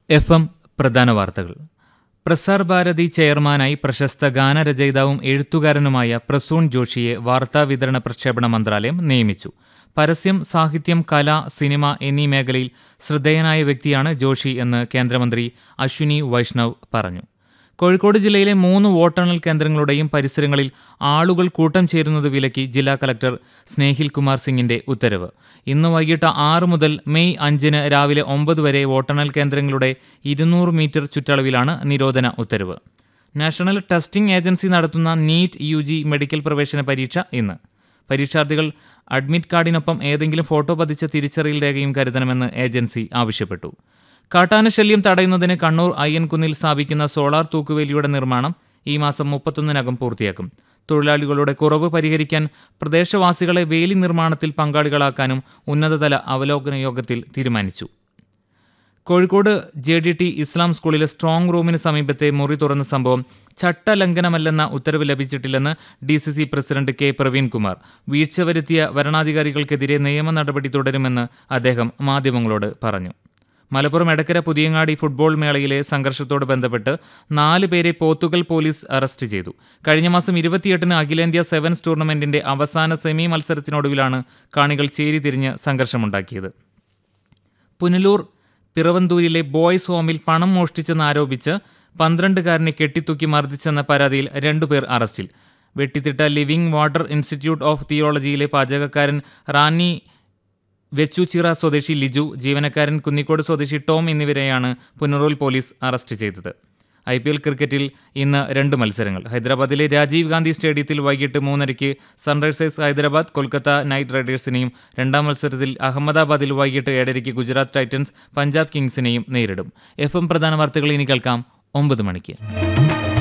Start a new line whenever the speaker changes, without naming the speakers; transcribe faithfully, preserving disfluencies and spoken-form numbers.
F M പ്രധാന വാർത്തകൾ. പ്രസാർ ഭാരതി ചെയർമാനായി പ്രശസ്ത ഗാനരചയിതാവും എഴുത്തുകാരനുമായ പ്രസൂൺ ജോഷിയെ വാർത്താവിതരണ പ്രക്ഷേപണ മന്ത്രാലയം നിയമിച്ചു. പരസ്യം, സാഹിത്യം, കല, സിനിമ എന്നീ മേഖലയിൽ ശ്രദ്ധേയനായ വ്യക്തിയാണ് ജോഷി എന്ന് കേന്ദ്രമന്ത്രി അശ്വിനി വൈഷ്ണവ് പറഞ്ഞു. കോഴിക്കോട് ജില്ലയിലെ മൂന്ന് വോട്ടെണ്ണൽ കേന്ദ്രങ്ങളുടെയും പരിസരങ്ങളിൽ ആളുകൾ കൂട്ടം ചേരുന്നത് വിലക്കി ജില്ലാ കലക്ടർ സ്നേഹിൽ കുമാർ സിംഗിന്റെ ഉത്തരവ്. ഇന്ന് വൈകിട്ട് ആറ് മുതൽ മെയ് അഞ്ചിന് രാവിലെ ഒമ്പത് വരെ വോട്ടെണ്ണൽ കേന്ദ്രങ്ങളുടെ ഇരുന്നൂറ് മീറ്റർ ചുറ്റളവിലാണ് നിരോധന ഉത്തരവ്. നാഷണൽ ടെസ്റ്റിംഗ് ഏജൻസി നടത്തുന്ന നീറ്റ് യു ജി മെഡിക്കൽ പ്രവേശന പരീക്ഷ ഇന്ന്. പരീക്ഷാർത്ഥികൾ അഡ്മിറ്റ് കാർഡിനൊപ്പം ഏതെങ്കിലും ഫോട്ടോ പതിച്ച തിരിച്ചറിയൽ രേഖയും കരുതണമെന്ന് ഏജൻസി ആവശ്യപ്പെട്ടു. കാട്ടാനശല്യം തടയുന്നതിന് കണ്ണൂർ അയ്യൻകുന്നിൽ സ്ഥാപിക്കുന്ന സോളാർ തൂക്കുവേലിയുടെ നിർമ്മാണം ഈ മാസം മുപ്പത്തൊന്നിനകം പൂർത്തിയാക്കും. തൊഴിലാളികളുടെ കുറവ് പരിഹരിക്കാൻ പ്രദേശവാസികളെ വേലി നിർമ്മാണത്തിൽ പങ്കാളികളാക്കാനും ഉന്നതതല അവലോകന യോഗത്തിൽ തീരുമാനിച്ചു. കോഴിക്കോട് ജെ ഡി ടി ഇസ്ലാം സ്കൂളിലെ സ്ട്രോങ് റൂമിന് സമീപത്തെ മുറി തുറന്ന സംഭവം ചട്ടലംഘനമല്ലെന്ന ഉത്തരവ് ലഭിച്ചിട്ടില്ലെന്ന് D C C president K Praveenkumar. വീഴ്ച വരുത്തിയ വരണാധികാരികൾക്കെതിരെ നിയമ നടപടി തുടരുമെന്ന് അദ്ദേഹം മാധ്യമങ്ങളോട് പറഞ്ഞു. മലപ്പുറം എടക്കര പുതിയങ്ങാടി ഫുട്ബോൾ മേളയിലെ സംഘർഷത്തോട് ബന്ധപ്പെട്ട് നാല് പേരെ പോത്തുകൽ പോലീസ് അറസ്റ്റ് ചെയ്തു. കഴിഞ്ഞ മാസം ഇരുപത്തിയെട്ടിന് അഖിലേന്ത്യാ സെവൻസ് ടൂർണമെന്റിന്റെ അവസാന സെമി മത്സരത്തിനൊടുവിലാണ് കാണികൾ ചേരിതിരിഞ്ഞ് സംഘർഷമുണ്ടാക്കിയത്. പുനലൂർ പിറവന്തൂരിലെ ബോയ്സ് ഹോമിൽ പണം മോഷ്ടിച്ചെന്നാരോപിച്ച് പന്ത്രണ്ടുകാരനെ കെട്ടിത്തൂക്കി മർദ്ദിച്ചെന്ന പരാതിയിൽ രണ്ടുപേർ അറസ്റ്റിൽ. വെട്ടിത്തിട്ട living water institute of തിയോളജിയിലെ പാചകക്കാരൻ Ranni Vechoochira സ്വദേശി ലിജു, ജീവനക്കാരൻ കുന്നിക്കോട് സ്വദേശി ടോം എന്നിവരെയാണ് പുനലൂർ പോലീസ് അറസ്റ്റ് ചെയ്തത്. ഐ പി എൽ ക്രിക്കറ്റിൽ ഇന്ന് രണ്ട് മത്സരങ്ങൾ. ഹൈദരാബാദിലെ രാജീവ് ഗാന്ധി സ്റ്റേഡിയത്തിൽ വൈകിട്ട് മൂന്നരയ്ക്ക് സൺറൈസേഴ്സ് ഹൈദരാബാദ് കൊൽക്കത്ത നൈറ്റ് റൈഡേഴ്സിനെയും, രണ്ടാം മത്സരത്തിൽ അഹമ്മദാബാദിൽ വൈകിട്ട് ഏഴരയ്ക്ക് ഗുജറാത്ത് ടൈറ്റൻസ് പഞ്ചാബ് കിങ്സിനെയും നേരിടും. എഫ് എം പ്രധാന വാർത്തകൾ ഇനി കേൾക്കാം ഒമ്പത് മണിക്ക്.